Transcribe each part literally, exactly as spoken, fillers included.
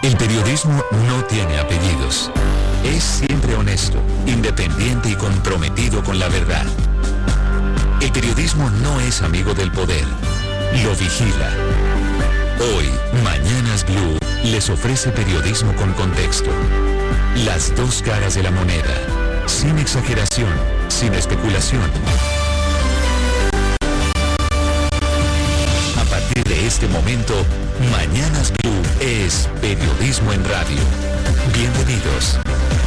El periodismo no tiene apellidos. Es siempre honesto, independiente y comprometido con la verdad. El periodismo no es amigo del poder, lo vigila. Hoy, Mañanas Blue les ofrece periodismo con contexto. Las dos caras de la moneda, sin exageración, sin especulación. A partir de este momento, Mañanas Blue es periodismo en radio. Bienvenidos.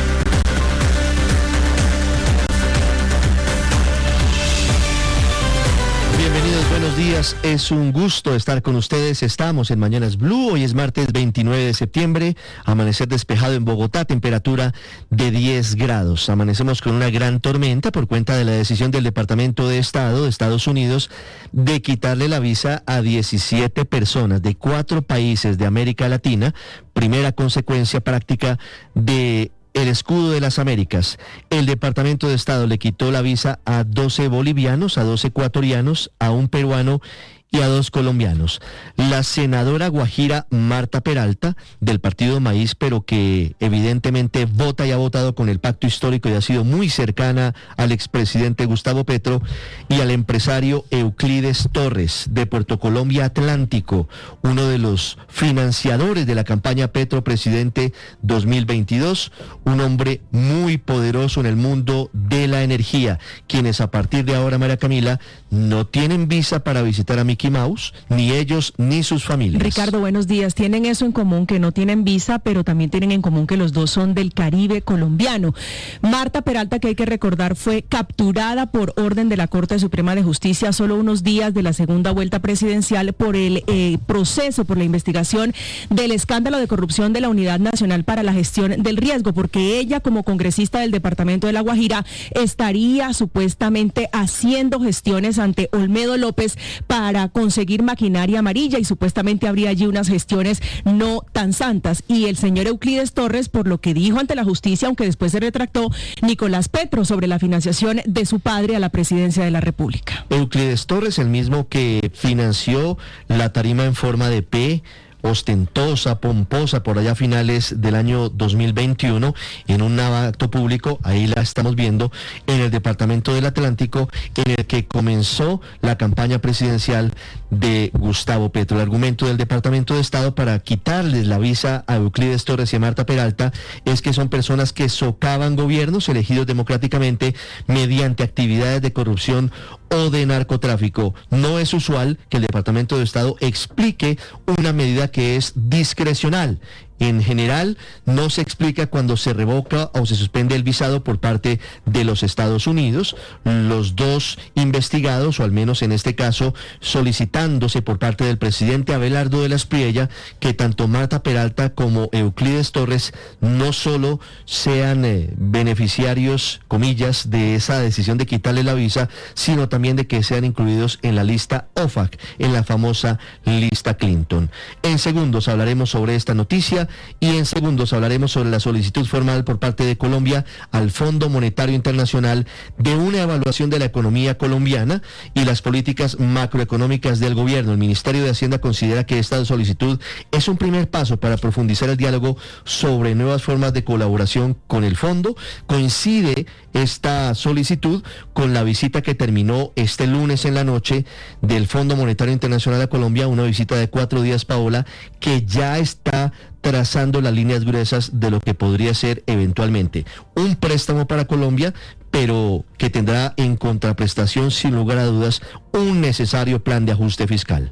Bienvenidos, buenos días, es un gusto estar con ustedes, estamos en Mañanas Blue, hoy es martes veintinueve de septiembre, amanecer despejado en Bogotá, temperatura de diez grados, amanecemos con una gran tormenta por cuenta de la decisión del Departamento de Estado de Estados Unidos de quitarle la visa a diecisiete personas de cuatro países de América Latina, primera consecuencia práctica de el escudo de las Américas. El Departamento de Estado le quitó la visa a doce bolivianos, a doce ecuatorianos, a un peruano y a dos colombianos. La senadora guajira Marta Peralta, del partido Maíz, pero que evidentemente vota y ha votado con el pacto histórico y ha sido muy cercana al expresidente Gustavo Petro, y al empresario Euclides Torres, de Puerto Colombia Atlántico, uno de los financiadores de la campaña Petro Presidente dos mil veintidós, un hombre muy poderoso en el mundo de la energía, quienes a partir de ahora, María Camila, no tienen visa para visitar a Mickey Mouse, ni ellos ni sus familias. Ricardo, buenos días. Tienen eso en común, que no tienen visa, pero también tienen en común que los dos son del Caribe colombiano. Marta Peralta, que hay que recordar, fue capturada por orden de la Corte Suprema de Justicia solo unos días de la segunda vuelta presidencial por el eh, proceso, por la investigación del escándalo de corrupción de la Unidad Nacional para la Gestión del Riesgo, porque ella, como congresista del Departamento de La Guajira, estaría supuestamente haciendo gestiones ante Olmedo López para conseguir maquinaria amarilla, y supuestamente habría allí unas gestiones no tan santas. Y el señor Euclides Torres, por lo que dijo ante la justicia, aunque después se retractó, Nicolás Petro, sobre la financiación de su padre a la presidencia de la República. Euclides Torres, el mismo que financió la tarima en forma de P, ostentosa, pomposa, por allá a finales del año dos mil veintiuno, en un acto público, ahí la estamos viendo, en el Departamento del Atlántico, en el que comenzó la campaña presidencial de Gustavo Petro. El argumento del Departamento de Estado para quitarles la visa a Euclides Torres y a Marta Peralta es que son personas que socavan gobiernos elegidos democráticamente mediante actividades de corrupción o de narcotráfico. No es usual que el Departamento de Estado explique una medida que es discrecional. En general, no se explica cuando se revoca o se suspende el visado por parte de los Estados Unidos. Los dos investigados, o al menos en este caso, solicitándose por parte del presidente Abelardo de la Espriella que tanto Marta Peralta como Euclides Torres no solo sean eh, beneficiarios, comillas, de esa decisión de quitarle la visa, sino también de que sean incluidos en la lista O F A C, en la famosa lista Clinton. En segundos hablaremos sobre esta noticia. Y en segundos hablaremos sobre la solicitud formal por parte de Colombia al Fondo Monetario Internacional de una evaluación de la economía colombiana y las políticas macroeconómicas del gobierno. El Ministerio de Hacienda considera que esta solicitud es un primer paso para profundizar el diálogo sobre nuevas formas de colaboración con el fondo. Coincide esta solicitud con la visita que terminó este lunes en la noche del Fondo Monetario Internacional a Colombia, una visita de cuatro días, Paola, que ya está trazando las líneas gruesas de lo que podría ser eventualmente un préstamo para Colombia, pero que tendrá en contraprestación, sin lugar a dudas, un necesario plan de ajuste fiscal.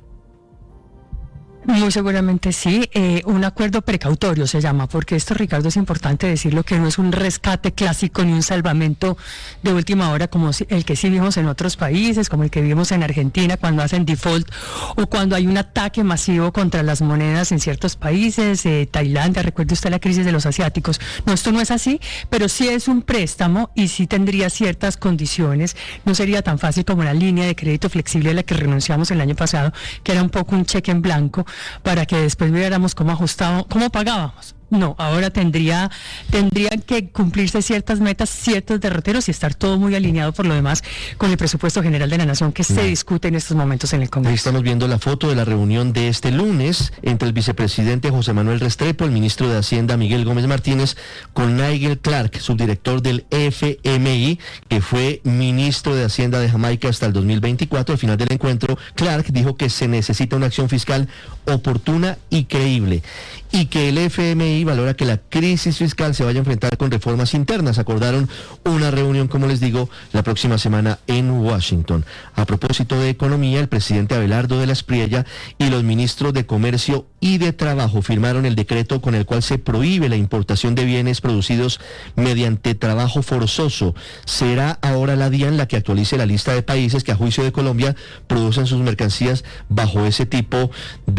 Muy seguramente sí, eh, un acuerdo precautorio se llama, porque esto, Ricardo, es importante decirlo, que no es un rescate clásico ni un salvamento de última hora como el que sí vimos en otros países, como el que vimos en Argentina cuando hacen default o cuando hay un ataque masivo contra las monedas en ciertos países, eh, Tailandia, recuerde usted la crisis de los asiáticos. No, esto no es así, pero sí es un préstamo y sí tendría ciertas condiciones, no sería tan fácil como la línea de crédito flexible a la que renunciamos el año pasado, que era un poco un cheque en blanco, para que después viéramos cómo ajustábamos, cómo pagábamos. No, ahora tendría tendrían que cumplirse ciertas metas, ciertos derroteros y estar todo muy alineado por lo demás con el presupuesto general de la Nación que se discute en estos momentos en el Congreso. Ahí estamos viendo la foto de la reunión de este lunes entre el vicepresidente José Manuel Restrepo, el ministro de Hacienda Miguel Gómez Martínez, con Nigel Clark, subdirector del F M I, que fue ministro de Hacienda de Jamaica hasta el dos mil veinticuatro. Al final del encuentro, Clark dijo que se necesita una acción fiscal oportuna y creíble, y que el F M I valora que la crisis fiscal se vaya a enfrentar con reformas internas. Acordaron una reunión, como les digo, la próxima semana en Washington. A propósito de economía, el presidente Abelardo de la Espriella y los ministros de Comercio y de Trabajo firmaron el decreto con el cual se prohíbe la importación de bienes producidos mediante trabajo forzoso. Será ahora la DIAN la que actualice la lista de países que a juicio de Colombia producen sus mercancías bajo ese tipo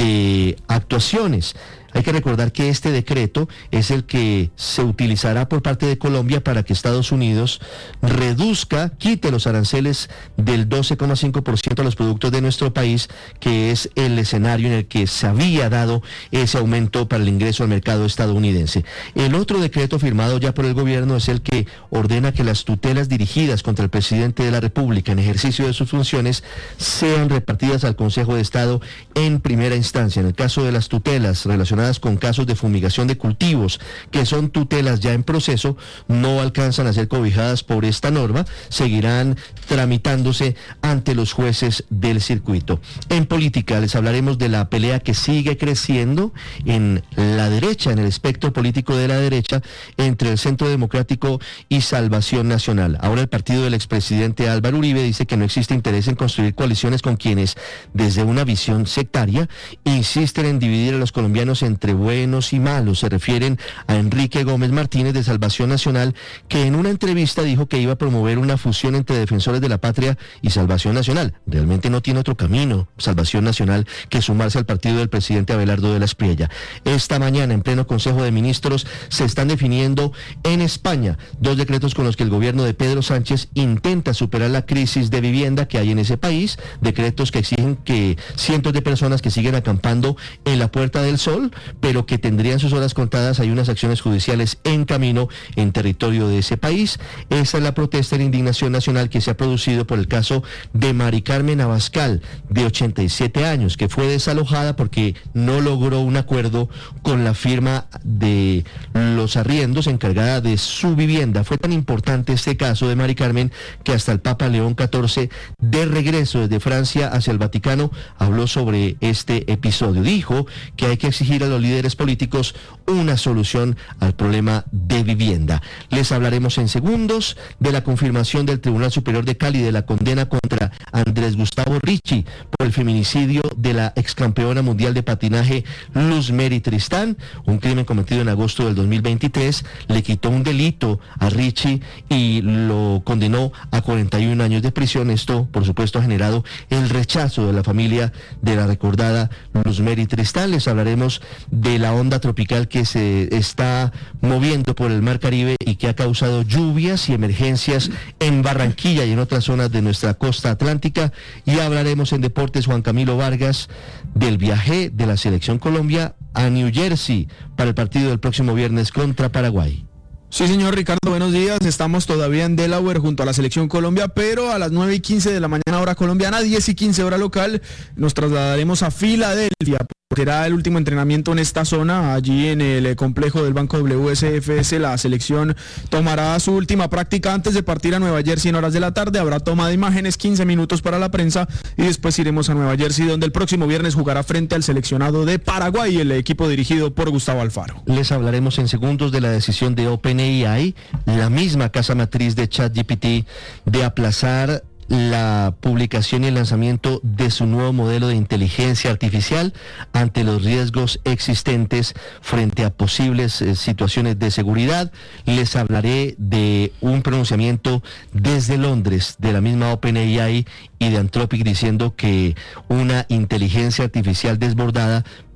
de actuaciones. Hay que recordar que este decreto es el que se utilizará por parte de Colombia para que Estados Unidos reduzca, quite los aranceles del doce coma cinco por ciento a los productos de nuestro país, que es el escenario en el que se había dado ese aumento para el ingreso al mercado estadounidense. El otro decreto firmado ya por el gobierno es el que ordena que las tutelas dirigidas contra el presidente de la República en ejercicio de sus funciones sean repartidas al Consejo de Estado en primera instancia. En el caso de las tutelas relacionadas con casos de fumigación de cultivos, que son tutelas ya en proceso, no alcanzan a ser cobijadas por esta norma, seguirán tramitándose ante los jueces del circuito. En política les hablaremos de la pelea que sigue creciendo en la derecha, en el espectro político de la derecha, entre el Centro Democrático y Salvación Nacional. Ahora el partido del expresidente Álvaro Uribe dice que no existe interés en construir coaliciones con quienes, desde una visión sectaria, insisten en dividir a los colombianos en entre buenos y malos. Se refieren a Enrique Gómez Martínez de Salvación Nacional, que en una entrevista dijo que iba a promover una fusión entre Defensores de la Patria y Salvación Nacional. Realmente no tiene otro camino, Salvación Nacional, que sumarse al partido del presidente Abelardo de la Espriella. Esta mañana, en pleno Consejo de Ministros, se están definiendo en España dos decretos con los que el gobierno de Pedro Sánchez intenta superar la crisis de vivienda que hay en ese país, decretos que exigen que cientos de personas que siguen acampando en la Puerta del Sol, pero que tendrían sus horas contadas. Hay unas acciones judiciales en camino en territorio de ese país. Esa es la protesta y la indignación nacional que se ha producido por el caso de Mari Carmen Abascal, de ochenta y siete años, que fue desalojada porque no logró un acuerdo con la firma de los arriendos encargada de su vivienda. Fue tan importante este caso de Mari Carmen que hasta el Papa León catorce, de regreso desde Francia hacia el Vaticano, habló sobre este episodio. Dijo que hay que exigir a los líderes políticos una solución al problema de vivienda. Les hablaremos en segundos de la confirmación del Tribunal Superior de Cali de la condena contra Andrés Gustavo Ricci por el feminicidio de la excampeona mundial de patinaje Luz Mary Tristán, un crimen cometido en agosto del dos mil veintitrés. Le quitó un delito a Ricci y lo condenó a cuarenta y un años de prisión. Esto, por supuesto, ha generado el rechazo de la familia de la recordada Luz Mary Tristán. Les hablaremos de la onda tropical que se está moviendo por el Mar Caribe y que ha causado lluvias y emergencias en Barranquilla y en otras zonas de nuestra costa atlántica. Y hablaremos en deportes, Juan Camilo Vargas, del viaje de la Selección Colombia a New Jersey para el partido del próximo viernes contra Paraguay. Sí, señor Ricardo, buenos días. Estamos todavía en Delaware junto a la Selección Colombia, pero a las nueve y quince de la mañana hora colombiana, diez y quince hora local, nos trasladaremos a Filadelfia. Será el último entrenamiento en esta zona, allí en el complejo del Banco W S F S. La selección tomará su última práctica antes de partir a Nueva Jersey en horas de la tarde. Habrá toma de imágenes, quince minutos para la prensa y después iremos a Nueva Jersey, donde el próximo viernes jugará frente al seleccionado de Paraguay, el equipo dirigido por Gustavo Alfaro. Les hablaremos en segundos de la decisión de OpenAI, la misma casa matriz de ChatGPT, de aplazar la publicación y el lanzamiento de su nuevo modelo de inteligencia artificial ante los riesgos existentes frente a posibles eh, situaciones de seguridad. Les hablaré de un pronunciamiento desde Londres de la misma OpenAI y de Anthropic diciendo que una inteligencia artificial desbordada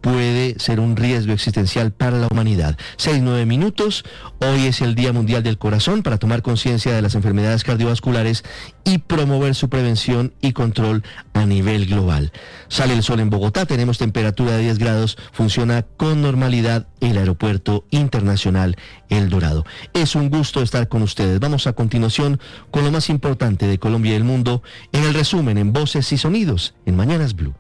puede ser un riesgo existencial para la humanidad. Seis, nueve minutos. Hoy es el Día Mundial del Corazón para tomar conciencia de las enfermedades cardiovasculares y promover su prevención y control a nivel global. Sale el sol en Bogotá, tenemos temperatura de diez grados, funciona con normalidad el Aeropuerto Internacional El Dorado. Es un gusto estar con ustedes. Vamos a continuación con lo más importante de Colombia y el mundo en el resumen en Voces y Sonidos en Mañanas Blue.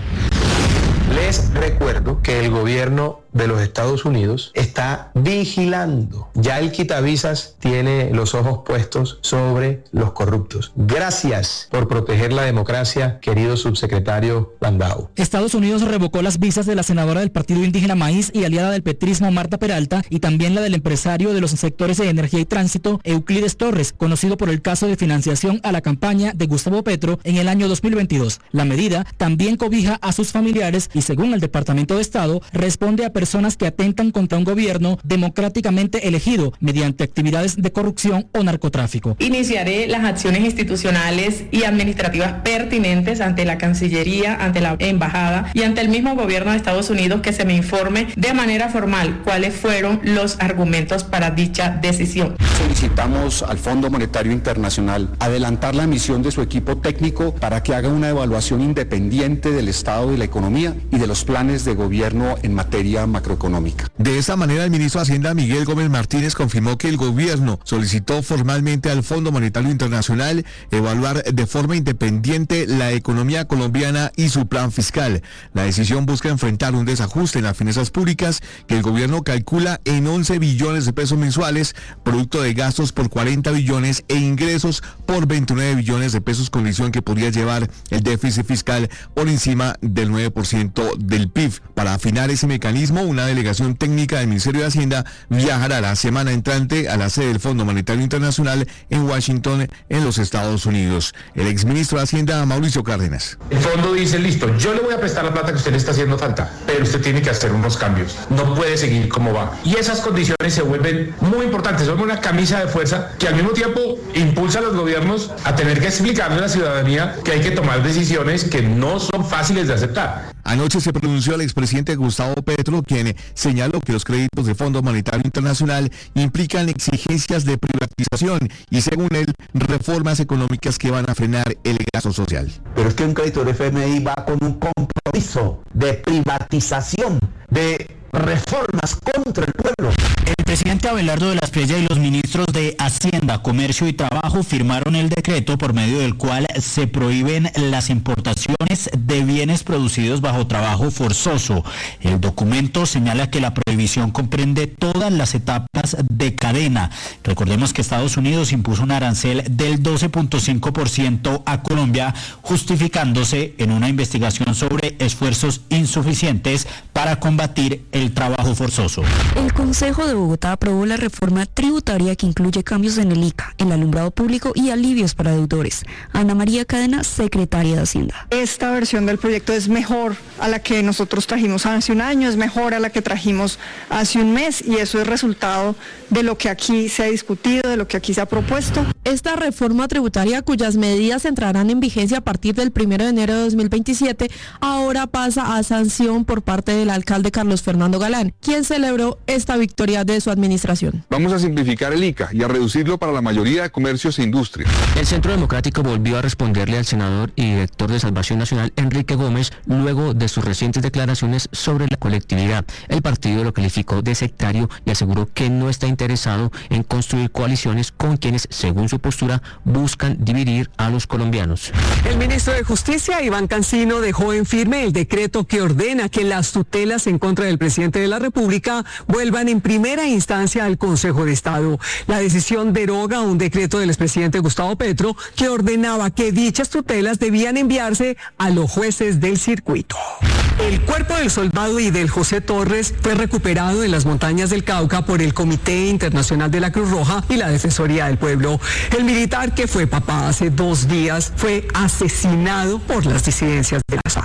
Les recuerdo que el gobierno de los Estados Unidos está vigilando. Ya el quitavisas tiene los ojos puestos sobre los corruptos. Gracias por proteger la democracia, querido subsecretario Landau. Estados Unidos revocó las visas de la senadora del Partido Indígena Maíz y aliada del petrismo Marta Peralta y también la del empresario de los sectores de energía y tránsito Euclides Torres, conocido por el caso de financiación a la campaña de Gustavo Petro en el año dos mil veintidós. La medida también cobija a sus familiares y, según el Departamento de Estado, responde a personas personas que atentan contra un gobierno democráticamente elegido mediante actividades de corrupción o narcotráfico. Iniciaré las acciones institucionales y administrativas pertinentes ante la Cancillería, ante la Embajada y ante el mismo gobierno de Estados Unidos, que se me informe de manera formal cuáles fueron los argumentos para dicha decisión. Solicitamos al Fondo Monetario Internacional adelantar la emisión de su equipo técnico para que haga una evaluación independiente del estado de la economía y de los planes de gobierno en materia macroeconómica. De esta manera, el ministro de Hacienda, Miguel Gómez Martínez, confirmó que el gobierno solicitó formalmente al Fondo Monetario Internacional evaluar de forma independiente la economía colombiana y su plan fiscal. La decisión busca enfrentar un desajuste en las finanzas públicas que el gobierno calcula en once billones de pesos mensuales, producto de gastos por cuarenta billones e ingresos por veintinueve billones de pesos, condición que podría llevar el déficit fiscal por encima del nueve por ciento del P I B. Para afinar ese mecanismo, una delegación técnica del Ministerio de Hacienda viajará la semana entrante a la sede del Fondo Monetario Internacional en Washington, en los Estados Unidos. El exministro de Hacienda, Mauricio Cárdenas. El fondo dice, listo, yo le voy a prestar la plata que usted le está haciendo falta, pero usted tiene que hacer unos cambios. No puede seguir como va. Y esas condiciones se vuelven muy importantes. Son una camisa de fuerza que al mismo tiempo impulsa a los gobiernos a tener que explicarle a la ciudadanía que hay que tomar decisiones que no son fáciles de aceptar. Anoche se pronunció el expresidente Gustavo Petro, quien señaló que los créditos del Fondo Monetario Internacional implican exigencias de privatización y, según él, reformas económicas que van a frenar el gasto social. Pero es que un crédito del F M I va con un compromiso de privatización, de reformas contra el pueblo. El presidente Abelardo de la Espriella y los ministros de Hacienda, Comercio y Trabajo firmaron el decreto por medio del cual se prohíben las importaciones de bienes producidos bajo trabajo forzoso. El documento señala que la prohibición comprende todas las etapas de cadena. Recordemos que Estados Unidos impuso un arancel del doce punto cinco por ciento a Colombia, justificándose en una investigación sobre esfuerzos insuficientes para combatir el trabajo forzoso. El Consejo de Bogotá aprobó la reforma tributaria que incluye cambios en el I C A, el alumbrado público y alivios para deudores. Ana María Cadena, secretaria de Hacienda. Esta versión del proyecto es mejor a la que nosotros trajimos hace un año, es mejor a la que trajimos hace un mes, y eso es resultado de lo que aquí se ha discutido, de lo que aquí se ha propuesto. Esta reforma tributaria, cuyas medidas entrarán en vigencia a partir del primero de enero de dos mil veintisiete, ahora pasa a sanción por parte del alcalde Carlos Fernando Galán, quien celebró esta victoria de su administración. Vamos a simplificar el I C A y a reducirlo para la mayoría de comercios e industrias. El Centro Democrático volvió a responderle al senador y director de Salvación Nacional, Enrique Gómez, luego de sus recientes declaraciones sobre la colectividad. El partido lo calificó de sectario y aseguró que no está interesado en construir coaliciones con quienes, según su postura, buscan dividir a los colombianos. El ministro de Justicia, Iván Cancino, dejó en firme el decreto que ordena que las tutelas en contra del presidente de la República vuelvan en primera instancia al Consejo de Estado. La decisión deroga un decreto del expresidente Gustavo Petro que ordenaba que dichas tutelas debían enviarse a los jueces del circuito. El cuerpo del soldado Idel José Torres fue recuperado en las montañas del Cauca por el Comité Internacional de la Cruz Roja y la Defensoría del Pueblo. El militar, que fue papá hace dos días, fue asesinado por las disidencias de las FARC.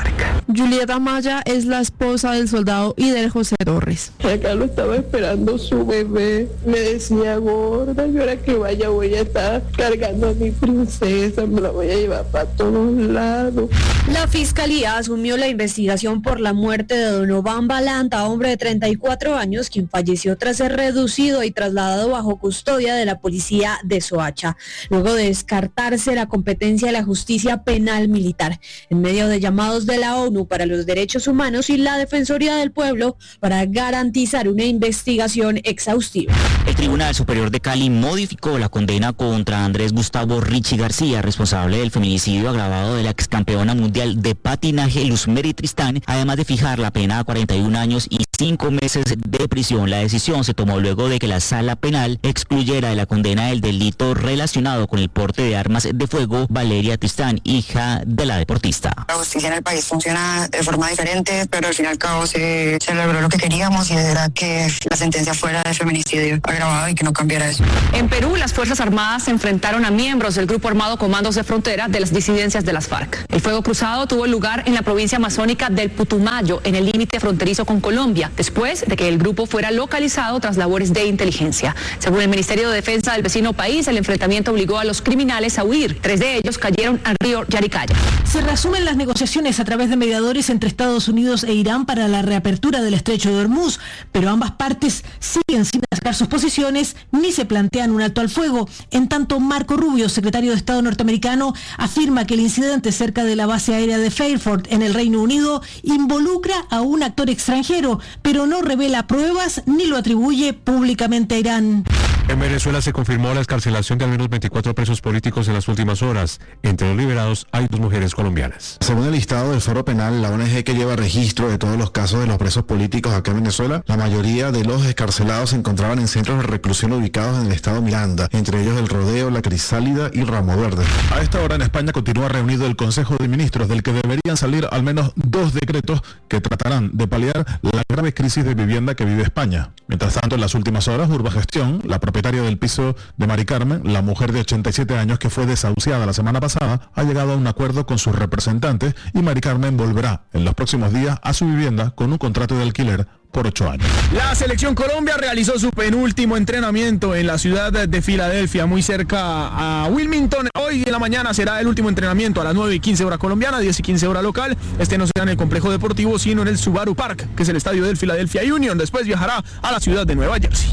Julieta Maya es la esposa del soldado Idel José Torres. Acá lo estaba esperando su bebé, me decía gorda, yo ahora que vaya voy a estar cargando a mi princesa, me la voy a llevar para todos lados. La fiscalía asumió la investigación por la muerte de Donovan Balanta, hombre de treinta y cuatro años, quien falleció tras ser reducido y trasladado bajo custodia de la policía de Soacha, luego de descartarse la competencia de la justicia penal militar, en medio de llamados de la ONU para los Derechos Humanos y la Defensoría del Pueblo para garantizar una investigación exhaustiva. El Tribunal Superior de Cali modificó la condena contra Andrés Gustavo Richie García, responsable del feminicidio agravado de la excampeona mundial de patinaje Luzmeri Tristán, además de fijar la pena a cuarenta y un años y cinco meses de prisión. La decisión se tomó luego de que la Sala Penal excluyera de la condena el delito relacionado con el porte de armas de fuego Valeria Tristán, hija de la deportista. La justicia en el país funciona de forma diferente, pero al fin y al cabo se, se logró lo que queríamos y era que la sentencia fuera de feminicidio agravado y que no cambiara eso. En Perú, las Fuerzas Armadas se enfrentaron a miembros del grupo armado Comandos de Frontera de las disidencias de las FARC. El fuego cruzado tuvo lugar en la provincia amazónica del Putumayo, en el límite fronterizo con Colombia, después de que el grupo fuera localizado tras labores de inteligencia. Según el Ministerio de Defensa del vecino país, el enfrentamiento obligó a los criminales a huir. Tres de ellos cayeron al río Yaricaya. Se resumen las negociaciones a través de mediadores entre Estados Unidos e Irán para la reapertura del estrecho de Hormuz, pero ambas partes siguen sin sacar sus posiciones ni se plantean un alto al fuego. En tanto, Marco Rubio, secretario de Estado norteamericano, afirma que el incidente cerca de la base aérea de Fairford en el Reino Unido involucra a un actor extranjero, pero no revela pruebas ni lo atribuye públicamente a Irán. En Venezuela se confirmó la excarcelación de al menos veinticuatro presos políticos en las últimas horas. Entre los liberados hay dos mujeres colombianas. Según el listado del Foro Penal, la O N G que lleva registro de todos los casos de los presos políticos acá en Venezuela, la mayoría de los excarcelados se encontraban en centros de reclusión ubicados en el estado Miranda, entre ellos El Rodeo, La Crisálida y Ramo Verde. A esta hora en España continúa reunido el Consejo de Ministros, del que deberían salir al menos dos decretos que tratarán de paliar la grave crisis de vivienda que vive España. Mientras tanto, en las últimas horas, Urbagestión, la propietaria del piso de Mari Carmen, la mujer de ochenta y siete años que fue desahuciada la semana pasada, ha llegado a un acuerdo con sus representantes y Mari Carmen volverá en los próximos días a su vivienda con un contrato de alquiler por ocho años. La selección Colombia realizó su penúltimo entrenamiento en la ciudad de Filadelfia, muy cerca a Wilmington. Hoy en la mañana será el último entrenamiento a las nueve y quince hora colombiana, diez y quince hora local. Este no será en el complejo deportivo, sino en el Subaru Park, que es el estadio del Philadelphia Union. Después viajará a la ciudad de Nueva Jersey.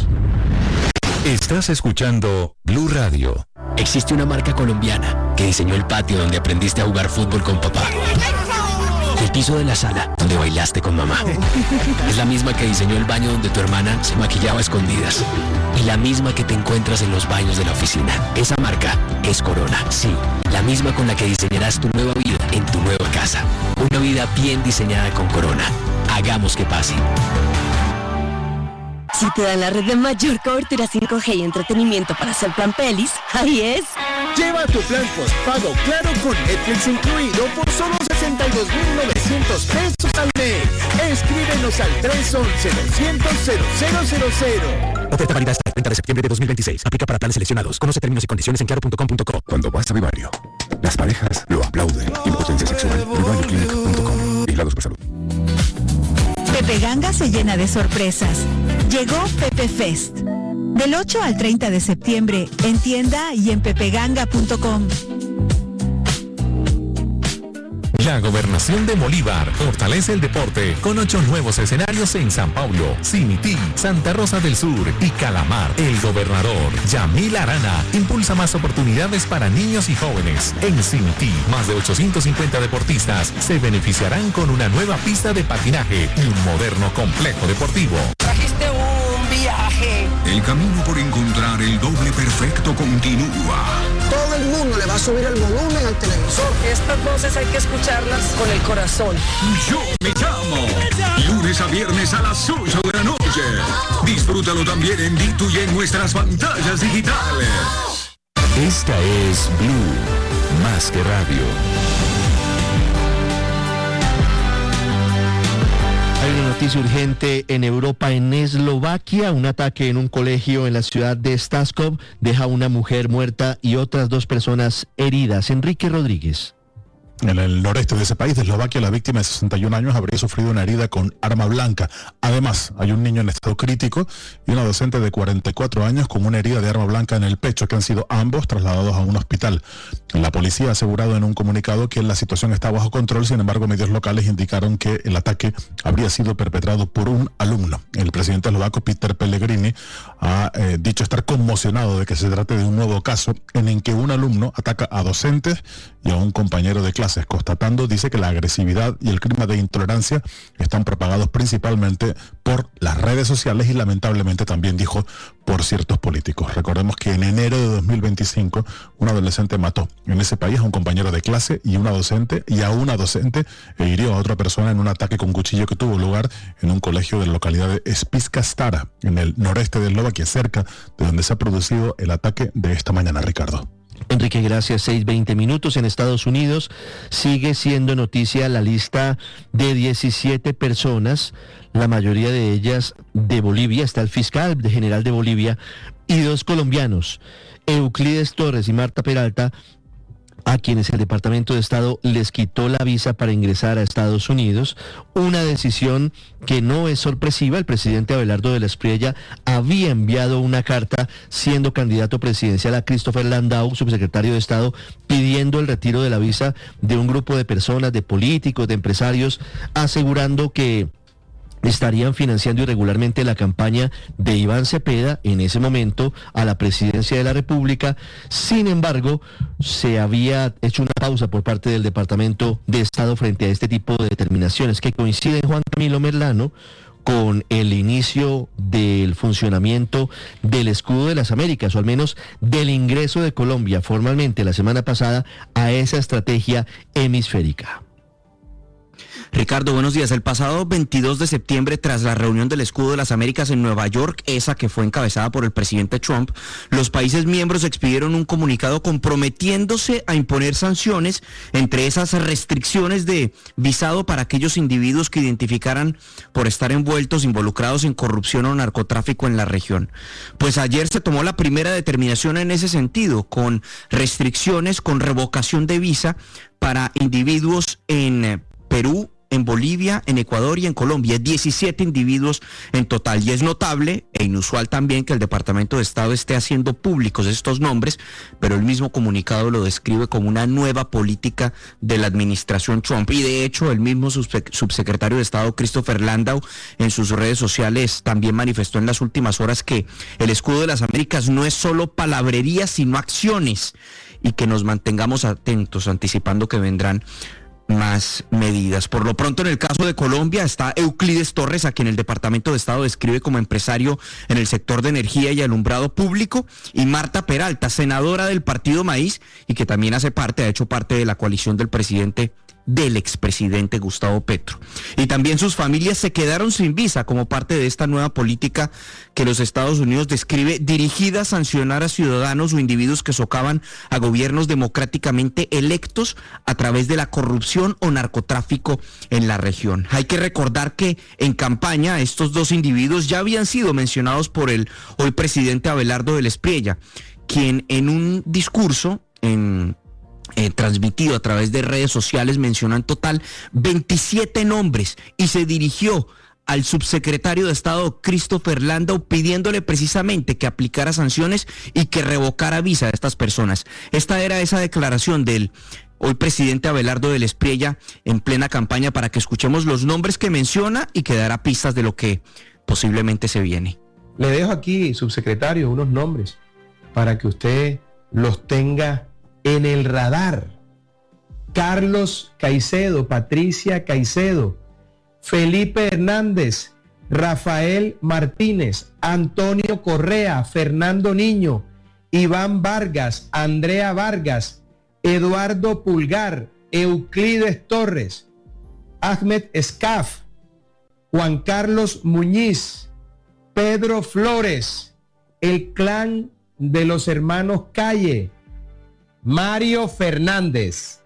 Estás escuchando Blue Radio. Existe una marca colombiana que diseñó el patio donde aprendiste a jugar fútbol con papá. El piso de la sala donde bailaste con mamá. Es la misma que diseñó el baño donde tu hermana se maquillaba a escondidas. Y la misma que te encuentras en los baños de la oficina. Esa marca es Corona. Sí, la misma con la que diseñarás tu nueva vida en tu nueva casa. Una vida bien diseñada con Corona. Hagamos que pase. Si te dan la red de mayor cobertura cinco G y entretenimiento para hacer plan pelis, ahí es. Lleva tu plan postpago Claro con Netflix incluido por solo sesenta y dos mil novecientos pesos al mes. Escríbenos al tres once, doscientos, cero cero cero cero. Oferta válida hasta el treinta de septiembre de dos mil veintiséis. Aplica para planes seleccionados. Conoce términos y condiciones en claro punto com punto co. Cuando vas a Vivario, las parejas lo aplauden. Impotencia sexual. vivario clinic punto com. Vigilados por salud. Pepe Ganga se llena de sorpresas. Llegó Pepe Fest. Del ocho al treinta de septiembre, en tienda y en pepeganga punto com. La Gobernación de Bolívar fortalece el deporte con ocho nuevos escenarios en San Pablo, Simití, Santa Rosa del Sur y Calamar. El gobernador Yamil Arana impulsa más oportunidades para niños y jóvenes. En Simití, más de ochocientos cincuenta deportistas se beneficiarán con una nueva pista de patinaje y un moderno complejo deportivo. Trajiste un viaje. El camino por encontrar el doble perfecto continúa. Todo el mundo le va a subir el volumen al televisor. Estas voces hay que escucharlas con el corazón. Yo me llamo. Lunes a viernes a las ocho de la noche. Disfrútalo también en Ditu y en nuestras pantallas digitales. Esta es Blue, más que radio. Hay una noticia urgente en Europa, en Eslovaquia. Un ataque en un colegio en la ciudad de Staskov deja a una mujer muerta y otras dos personas heridas. Enrique Rodríguez. En el noreste de ese país, de Eslovaquia, la víctima de sesenta y un años habría sufrido una herida con arma blanca. Además, hay un niño en estado crítico y una docente de cuarenta y cuatro años con una herida de arma blanca en el pecho, que han sido ambos trasladados a un hospital. La policía ha asegurado en un comunicado que la situación está bajo control, sin embargo, medios locales indicaron que el ataque habría sido perpetrado por un alumno. El presidente eslovaco, Peter Pellegrini, ha eh, dicho estar conmocionado de que se trate de un nuevo caso en el que un alumno ataca a docentes y a un compañero de clases, constatando, dice, que la agresividad y el clima de intolerancia están propagados principalmente por las redes sociales y lamentablemente también, dijo, por ciertos políticos. Recordemos que en enero de dos mil veinticinco un adolescente mató en ese país a un compañero de clase y una docente y a una docente e hirió a otra persona en un ataque con cuchillo que tuvo lugar en un colegio de la localidad de Spišská Stará, en el noreste de Eslovaquia, cerca de donde se ha producido el ataque de esta mañana, Ricardo. Enrique, gracias. seis veinte minutos. En Estados Unidos sigue siendo noticia la lista de diecisiete personas, la mayoría de ellas de Bolivia. Está el fiscal general de Bolivia y dos colombianos, Euclides Torres y Marta Peralta, a quienes el Departamento de Estado les quitó la visa para ingresar a Estados Unidos, una decisión que no es sorpresiva. El presidente Abelardo de la Espriella había enviado una carta, siendo candidato presidencial, a Christopher Landau, subsecretario de Estado, pidiendo el retiro de la visa de un grupo de personas, de políticos, de empresarios, asegurando que estarían financiando irregularmente la campaña de Iván Cepeda, en ese momento, a la presidencia de la República. Sin embargo, se había hecho una pausa por parte del Departamento de Estado frente a este tipo de determinaciones que coinciden, Juan Camilo Merlano, con el inicio del funcionamiento del Escudo de las Américas, o al menos del ingreso de Colombia formalmente la semana pasada a esa estrategia hemisférica. Ricardo, buenos días. El pasado veintidós de septiembre, tras la reunión del Escudo de las Américas en Nueva York, esa que fue encabezada por el presidente Trump, los países miembros expidieron un comunicado comprometiéndose a imponer sanciones, entre esas restricciones de visado para aquellos individuos que identificaran por estar envueltos, involucrados en corrupción o narcotráfico en la región. Pues ayer se tomó la primera determinación en ese sentido, con restricciones, con revocación de visa para individuos en Perú, en Bolivia, en Ecuador y en Colombia, diecisiete individuos en total. Y es notable e inusual también que el Departamento de Estado esté haciendo públicos estos nombres, pero el mismo comunicado lo describe como una nueva política de la administración Trump. Y de hecho, el mismo subsecretario de Estado, Christopher Landau, en sus redes sociales también manifestó en las últimas horas que el Escudo de las Américas no es solo palabrería, sino acciones, y que nos mantengamos atentos, anticipando que vendrán más medidas. Por lo pronto, en el caso de Colombia está Euclides Torres, a quien el Departamento de Estado describe como empresario en el sector de energía y alumbrado público, y Marta Peralta, senadora del Partido Maíz, y que también hace parte, ha hecho parte de la coalición del presidente del expresidente Gustavo Petro. Y también sus familias se quedaron sin visa como parte de esta nueva política que los Estados Unidos describe dirigida a sancionar a ciudadanos o individuos que socavan a gobiernos democráticamente electos a través de la corrupción o narcotráfico en la región. Hay que recordar que en campaña estos dos individuos ya habían sido mencionados por el hoy presidente Abelardo de la Espriella, quien en un discurso en Eh, transmitido a través de redes sociales mencionó en total veintisiete nombres y se dirigió al subsecretario de Estado Christopher Landau pidiéndole precisamente que aplicara sanciones y que revocara visa a estas personas. Esta era esa declaración del hoy presidente Abelardo de la Espriella en plena campaña, para que escuchemos los nombres que menciona y que dará pistas de lo que posiblemente se viene. Le dejo aquí, subsecretario, unos nombres para que usted los tenga en el radar. Carlos Caicedo, Patricia Caicedo, Felipe Hernández, Rafael Martínez, Antonio Correa, Fernando Niño, Iván Vargas, Andrea Vargas, Eduardo Pulgar, Euclides Torres, Ahmed Escaf, Juan Carlos Muñiz, Pedro Flores, el clan de los hermanos Calle, Mario Fernández,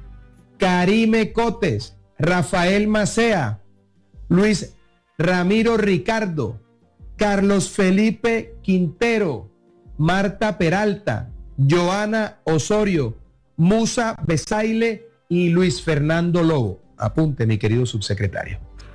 Karime Cotes, Rafael Macea, Luis Ramiro Ricardo, Carlos Felipe Quintero, Marta Peralta, Joana Osorio, Musa Besaile y Luis Fernando Lobo. Apunte, mi querido subsecretario.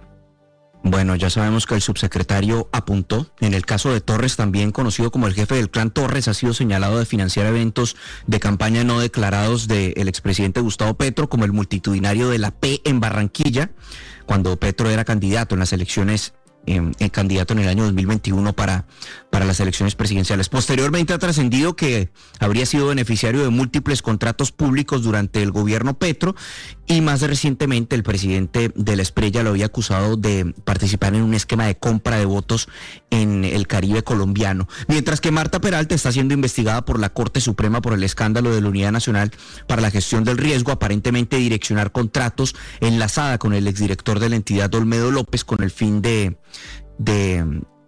Bueno, ya sabemos que el subsecretario apuntó. En el caso de Torres, también conocido como el jefe del clan Torres, ha sido señalado de financiar eventos de campaña no declarados del expresidente Gustavo Petro, como el multitudinario de la P en Barranquilla, cuando Petro era candidato en las elecciones En, en candidato en el año dos mil veintiuno para, para las elecciones presidenciales. Posteriormente ha trascendido que habría sido beneficiario de múltiples contratos públicos durante el gobierno Petro, y más recientemente el presidente de la Espriella lo había acusado de participar en un esquema de compra de votos en el Caribe colombiano. Mientras que Marta Peralta está siendo investigada por la Corte Suprema por el escándalo de la Unidad Nacional para la Gestión del Riesgo, aparentemente direccionar contratos enlazada con el exdirector de la entidad Olmedo López con el fin de de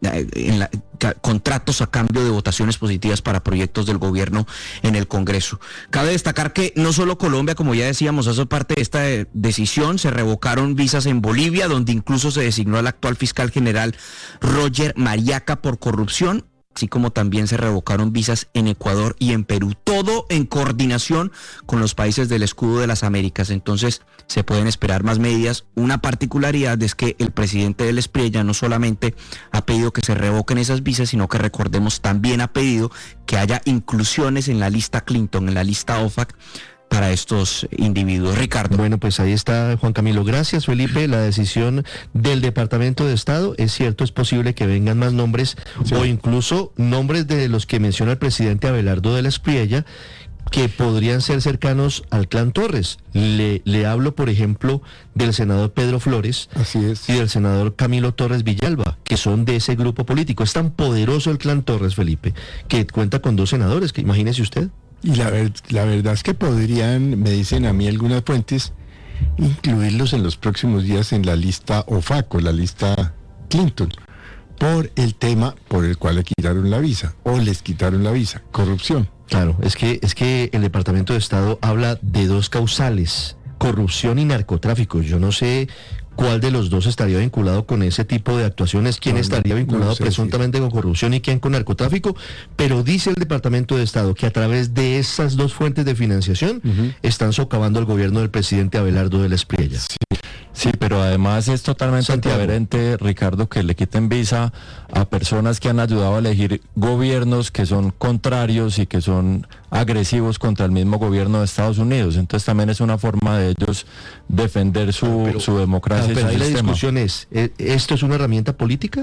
en la, ca, contratos a cambio de votaciones positivas para proyectos del gobierno en el Congreso. Cabe destacar que no solo Colombia, como ya decíamos, hace parte de esta de, decisión. Se revocaron visas en Bolivia, donde incluso se designó al actual fiscal general Roger Mariaca por corrupción, así como también se revocaron visas en Ecuador y en Perú, todo en coordinación con los países del Escudo de las Américas. Entonces se pueden esperar más medidas. Una particularidad es que el presidente del Espriella no solamente ha pedido que se revoquen esas visas, sino que, recordemos, también ha pedido que haya inclusiones en la lista Clinton, en la lista O F A C, para estos individuos. Ricardo. Bueno, pues ahí está, Juan Camilo. Gracias, Felipe. La decisión del Departamento de Estado, es cierto, es posible que vengan más nombres, sí, o incluso nombres de los que menciona el presidente Abelardo de la Espriella, que podrían ser cercanos al clan Torres. Le, le hablo, por ejemplo, del senador Pedro Flores. Así es. Y del senador Camilo Torres Villalba, que son de ese grupo político. Es tan poderoso el clan Torres, Felipe, que cuenta con dos senadores, que imagínese usted. Y la, ver, la verdad es que podrían, me dicen a mí algunas fuentes, incluirlos en los próximos días en la lista O F A C, o la lista Clinton, por el tema por el cual le quitaron la visa, o les quitaron la visa, corrupción. Claro, es que, es que el Departamento de Estado habla de dos causales, corrupción y narcotráfico. Yo no sé cuál de los dos estaría vinculado con ese tipo de actuaciones, quién no, estaría vinculado no, no sé, presuntamente sí. con corrupción y quién con narcotráfico, pero dice el Departamento de Estado que a través de esas dos fuentes de financiación uh-huh. están socavando al gobierno del presidente Abelardo de la Espriella. Sí. Sí, pero además es totalmente antiadherente, Ricardo, que le quiten visa a personas que han ayudado a elegir gobiernos que son contrarios y que son agresivos contra el mismo gobierno de Estados Unidos. Entonces también es una forma de ellos defender su, pero, su democracia, pero y su ahí sistema. La discusión es, ¿esto es una herramienta política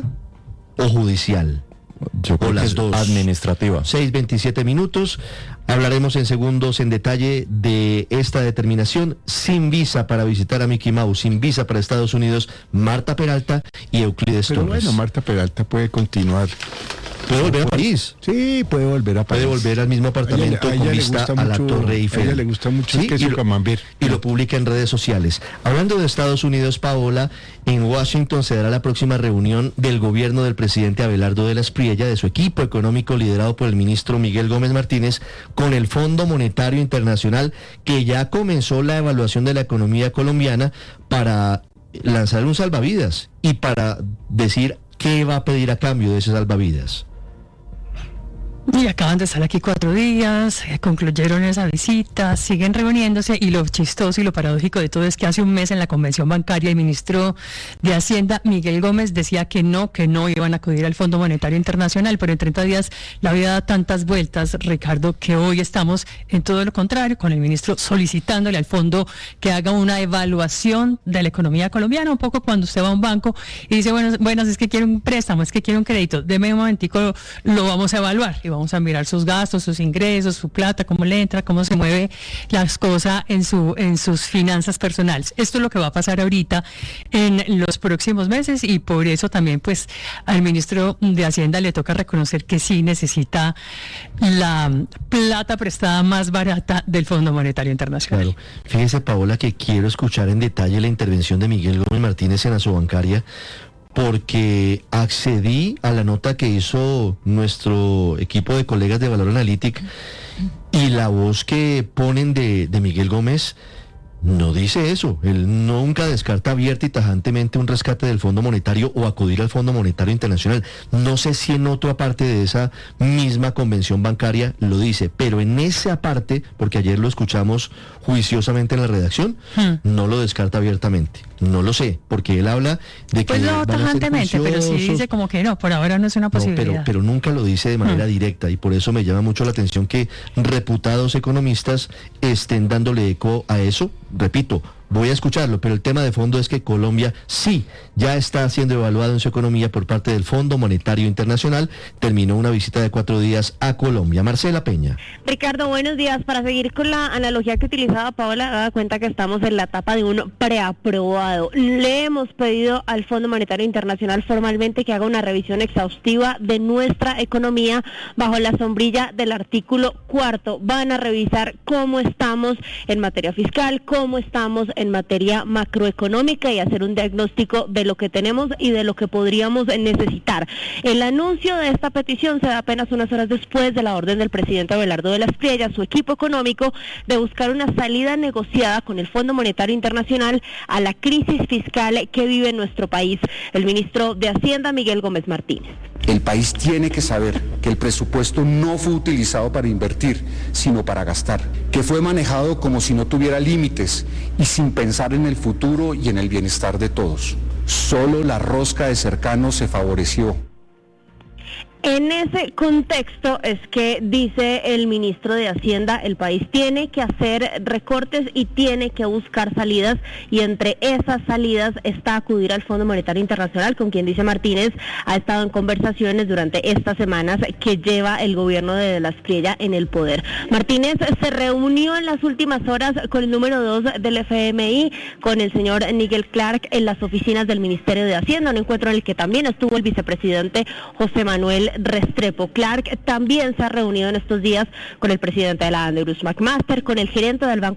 o judicial? Yo creo o las que es dos. Administrativa. seis veintisiete minutos. Hablaremos en segundos en detalle de esta determinación. Sin visa para visitar a Mickey Mouse, sin visa para Estados Unidos, Marta Peralta y Euclides Pero Torres. Bueno, Marta Peralta puede continuar. ¿Puede volver a París? Sí, puede volver a París. Puede volver al mismo apartamento a ella, a con ella vista a la mucho, Torre Eiffel. A ella le gusta mucho ¿Sí? el queso y lo, camembert. Y lo publica en redes sociales. Hablando de Estados Unidos, Paola, en Washington se dará la próxima reunión del gobierno del presidente Abelardo de la Espriella, de su equipo económico liderado por el ministro Miguel Gómez Martínez, con el Fondo Monetario Internacional, que ya comenzó la evaluación de la economía colombiana para lanzar un salvavidas y para decir qué va a pedir a cambio de ese salvavidas. Y acaban de estar aquí cuatro días, eh, concluyeron esa visita, siguen reuniéndose, y lo chistoso y lo paradójico de todo es que hace un mes en la convención bancaria el ministro de Hacienda, Miguel Gómez, decía que no, que no iban a acudir al Fondo Monetario Internacional, pero en treinta días la vida da tantas vueltas, Ricardo, que hoy estamos en todo lo contrario, con el ministro solicitándole al fondo que haga una evaluación de la economía colombiana, un poco cuando usted va a un banco y dice, bueno, bueno es que quiero un préstamo, es que quiero un crédito, deme un momentico, lo, lo vamos a evaluar, y vamos a mirar sus gastos, sus ingresos, su plata, cómo le entra, cómo se mueve las cosas en su en sus finanzas personales. Esto es lo que va a pasar ahorita en los próximos meses, y por eso también pues al ministro de Hacienda le toca reconocer que sí necesita la plata prestada más barata del Fondo Monetario Internacional. Claro. Fíjese, Paola, que quiero escuchar en detalle la intervención de Miguel Gómez Martínez en Asobancaria, porque accedí a la nota que hizo nuestro equipo de colegas de Valor Analytic, y la voz que ponen de, de Miguel Gómez No dice eso. Él nunca descarta abierta y tajantemente un rescate del Fondo Monetario o acudir al Fondo Monetario Internacional. No sé si en otra parte de esa misma convención bancaria lo dice, pero en esa parte, porque ayer lo escuchamos juiciosamente en la redacción, hmm. no lo descarta abiertamente. No lo sé, porque él habla de que pues no tajantemente, pero sí dice como que no, por ahora no es una posibilidad. No, pero, pero nunca lo dice de manera hmm. directa, y por eso me llama mucho la atención que reputados economistas estén dándole eco a eso. Repito, voy a escucharlo, pero el tema de fondo es que Colombia sí ya está siendo evaluado en su economía por parte del Fondo Monetario Internacional. Terminó una visita de cuatro días a Colombia. Marcela Peña. Ricardo, buenos días. Para seguir con la analogía que utilizaba Paola, da cuenta que estamos en la etapa de un preaprobado. Le hemos pedido al Fondo Monetario Internacional formalmente que haga una revisión exhaustiva de nuestra economía bajo la sombrilla del artículo cuarto. Van a revisar cómo estamos en materia fiscal, cómo estamos en materia macroeconómica y hacer un diagnóstico de lo que tenemos y de lo que podríamos necesitar. El anuncio de esta petición se da apenas unas horas después de la orden del presidente Abelardo de la Espriella y a su equipo económico de buscar una salida negociada con el Fondo Monetario Internacional a la crisis fiscal que vive nuestro país. El ministro de Hacienda, Miguel Gómez Martínez. El país tiene que saber que el presupuesto no fue utilizado para invertir, sino para gastar, que fue manejado como si no tuviera límites y sin pensar en el futuro y en el bienestar de todos. Solo la rosca de cercanos se favoreció. En ese contexto es que dice el ministro de Hacienda, el país tiene que hacer recortes y tiene que buscar salidas, y entre esas salidas está acudir al Fondo Monetario Internacional, con quien, dice Martínez, ha estado en conversaciones durante estas semanas que lleva el gobierno de De la Espriella en el poder. Martínez se reunió en las últimas horas con el número dos del F M I, con el señor Nigel Clark, en las oficinas del Ministerio de Hacienda, un encuentro en el que también estuvo el vicepresidente José Manuel Restrepo. Clark también se ha reunido en estos días con el presidente de la Andrews McMaster, con el gerente del Banco